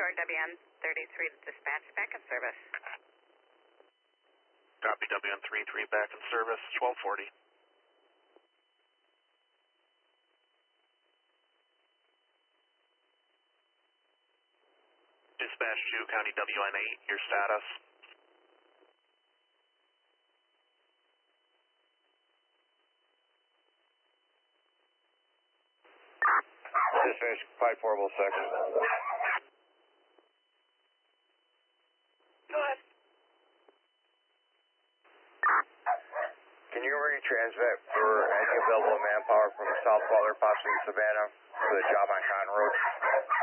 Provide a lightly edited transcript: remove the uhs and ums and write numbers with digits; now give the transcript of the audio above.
WN33 dispatch back in service. Copy, WN33 back in service, 1240. Dispatch to County WN8, your status. Dispatch 5406. Go ahead. Can you retransmit for any available manpower from South Butler, possibly Savannah, for the job on Cotton Road?